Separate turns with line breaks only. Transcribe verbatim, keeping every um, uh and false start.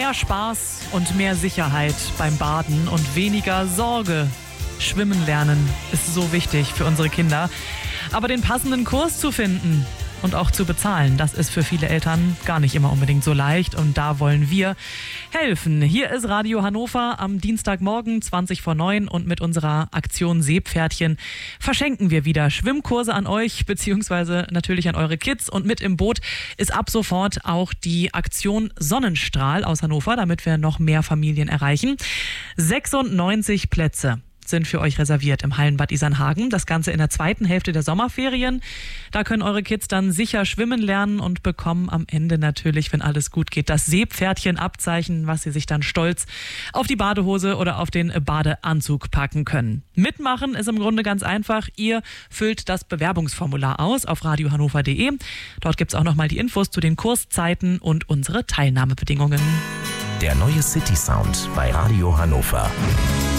Mehr Spaß und mehr Sicherheit beim Baden und weniger Sorge. Schwimmen lernen ist so wichtig für unsere Kinder. Aber den passenden Kurs zu finden und auch zu bezahlen, das ist für viele Eltern gar nicht immer unbedingt so leicht. Und da wollen wir helfen. Hier ist Radio Hannover am Dienstagmorgen zwanzig vor neun und mit unserer Aktion Seepferdchen verschenken wir wieder Schwimmkurse an euch beziehungsweise natürlich an eure Kids. Und mit im Boot ist ab sofort auch die Aktion Sonnenstrahl aus Hannover, damit wir noch mehr Familien erreichen. sechsundneunzig Plätze sind für euch reserviert im Hallenbad Isernhagen. Das Ganze in der zweiten Hälfte der Sommerferien. Da können eure Kids dann sicher schwimmen lernen und bekommen am Ende natürlich, wenn alles gut geht, das Seepferdchen-Abzeichen, was sie sich dann stolz auf die Badehose oder auf den Badeanzug packen können. Mitmachen ist im Grunde ganz einfach. Ihr füllt das Bewerbungsformular aus auf radio hannover punkt de. Dort gibt es auch nochmal die Infos zu den Kurszeiten und unsere Teilnahmebedingungen.
Der neue City Sound bei Radio Hannover.